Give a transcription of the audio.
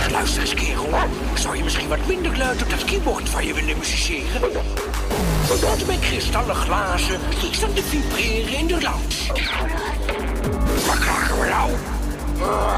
luister eens, kerel. Zou je misschien wat minder luid op dat keyboard van je willen musiceren? Want met kristallen glazen die staan te vibreren in de lounge. Wat krijgen we nou?